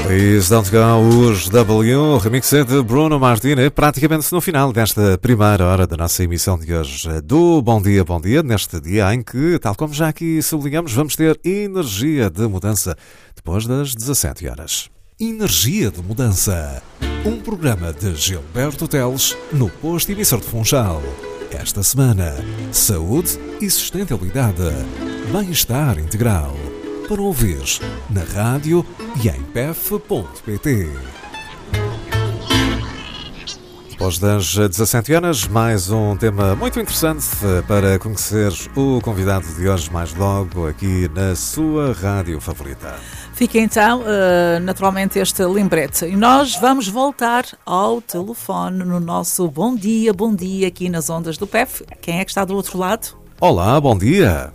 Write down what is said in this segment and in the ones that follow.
Please Don't Go, os W, remix de Bruno Martini, praticamente no final desta primeira hora da nossa emissão de hoje do Bom Dia, neste dia em que, tal como já aqui sublinhamos, vamos ter energia de mudança depois das 17 horas. Energia de Mudança, um programa de Gilberto Teles no posto emissor de Funchal. Esta semana, saúde e sustentabilidade, bem-estar integral. Para ouvir na rádio e em pef.pt. Depois das 17 horas, mais um tema muito interessante para conhecer o convidado de hoje mais logo aqui na sua rádio favorita. Fica então, naturalmente, este lembrete. E nós vamos voltar ao telefone no nosso Bom Dia, aqui nas ondas do PEF. Quem é que está do outro lado? Olá, bom dia.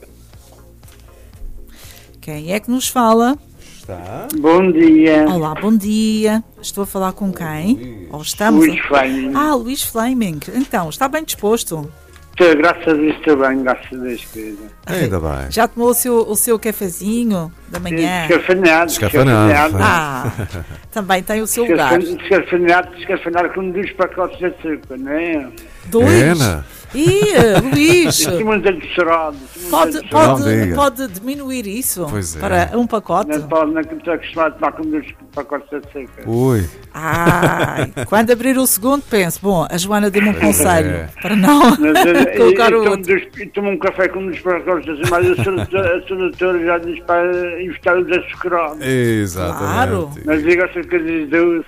Quem é que nos fala? Está. Bom dia. Olá, bom dia. Estou a falar com quem? Ou estamos Luís Fleming. Luís Fleming. Então, está bem disposto? Graças a Deus estou bem, graças a Deus, querida. Ainda bem. Já tomou o seu cafezinho da manhã? Descafanado. Também tem o seu lugar. Descafanado com 2 pacotes de açúcar, não é? 2? Luís, Estou muito almoçarado. pode diminuir isso para um pacote? Não estou acostumado a tomar com 2 pacotes de açúcar. Ui. Quando abrir o segundo, penso, a Joana deu-me um conselho para não colocar o outro. Tomo um café com 2 pacotes de açúcar, mas a sua doutora já diz para evitar os açucarados. Exatamente. Claro. Mas eu gosto de coisas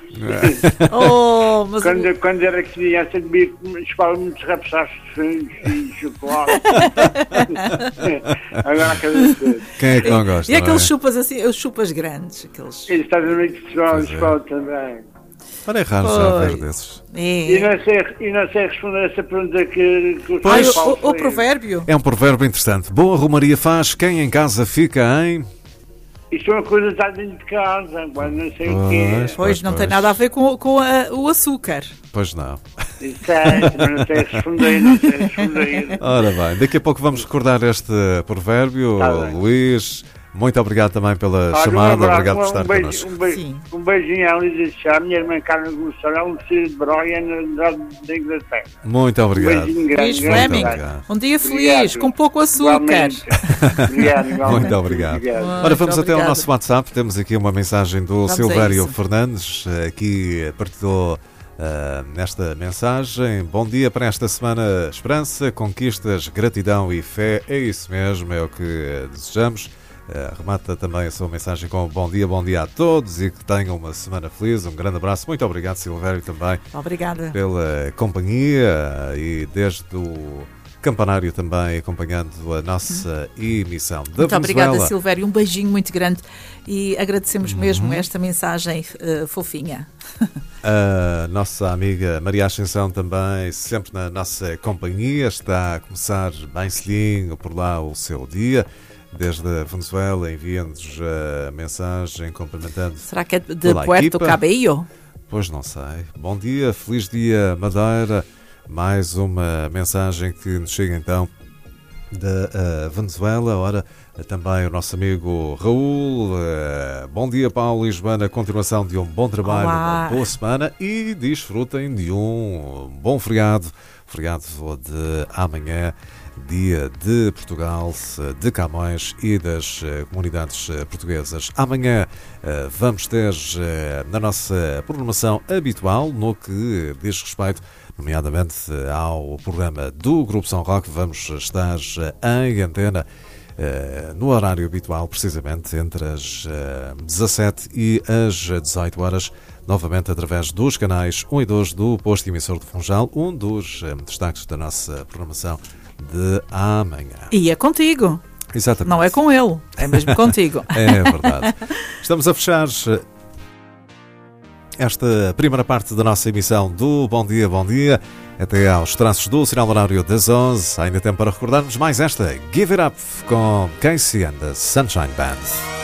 doces. Quando era criança, chupava muitos rapsaços e chocolate. Agora quem é que não gosta? E aqueles chupas assim, os chupas grandes. Aqueles... Eles estão muito pessoal também. Para é raro já ver desses. E não sei responder essa pergunta que o provérbio. É um provérbio interessante. Boa romaria faz, quem em casa fica em... Isto é uma coisa que está dentro de casa, mas não sei o que é. Pois, não tem nada a ver com o açúcar. Pois não. Não sei responder. Ora bem, daqui a pouco vamos recordar este provérbio. Luís, muito obrigado também pela chamada, obrigado por estar connosco. Um beijinho à Lisa Chá, minha irmã Carmen Gonçalves, um filho de Broia, na da Inglaterra. Muito obrigado. Luís Fleming, um dia feliz, com pouco açúcar. Muito obrigado. Ora, vamos até ao nosso WhatsApp, temos aqui uma mensagem do Silvério Fernandes, aqui partilhou nesta mensagem. Bom dia para esta semana, esperança, conquistas, gratidão e fé, é isso mesmo, é o que desejamos. Remata também a sua mensagem com bom dia a todos e que tenham uma semana feliz. Um grande abraço. Muito obrigado, Silvério, também. Obrigada. Pela companhia e desde o campanário também acompanhando a nossa emissão da Muito Venezuela. Obrigada, Silvério. Um beijinho muito grande e agradecemos mesmo esta mensagem fofinha. A nossa amiga Maria Ascensão também, sempre na nossa companhia, está a começar bem cedinho por lá o seu dia. Desde a Venezuela envia-nos a mensagem cumprimentando. Será que é de Puerto Cabello? Pois não sei. Bom dia, feliz dia Madeira. Mais uma mensagem que nos chega então da Venezuela. Ora, também o nosso amigo Raul. Bom dia, Paulo e Joana. Continuação de um bom trabalho, uma boa semana e desfrutem de um bom feriado. Feriado de amanhã. Dia de Portugal, de Camões e das comunidades portuguesas. Amanhã vamos ter na nossa programação habitual, no que diz respeito, nomeadamente ao programa do Grupo São Roque, vamos estar em antena no horário habitual, precisamente entre as 17 e as 18 horas, novamente através dos canais 1 e 2 do posto emissor de Funchal, um dos destaques da nossa programação de amanhã. E é contigo. Exatamente. Não é com ele, é mesmo contigo. É verdade. Estamos a fechar esta primeira parte da nossa emissão do Bom Dia, até aos traços do sinal horário das 11. Ainda tempo para recordarmos mais esta Give It Up com Casey and the Sunshine Band.